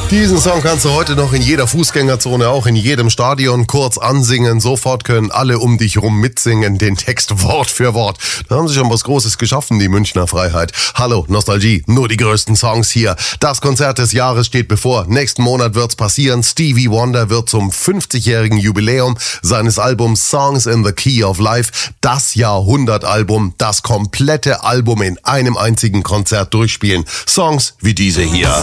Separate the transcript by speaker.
Speaker 1: Diesen Song kannst du heute noch in jeder Fußgängerzone, auch in jedem Stadion kurz ansingen. Sofort können alle um dich rum mitsingen, den Text Wort für Wort. Da haben sie schon was Großes geschaffen, die Münchner Freiheit. Hallo, Nostalgie, nur die größten Songs hier. Das Konzert des Jahres steht bevor. Nächsten Monat wird's passieren. Stevie Wonder wird zum 50-jährigen Jubiläum seines Albums Songs in the Key of Life, das Jahrhundertalbum, das komplette Album in einem einzigen Konzert durchspielen. Songs wie diese hier.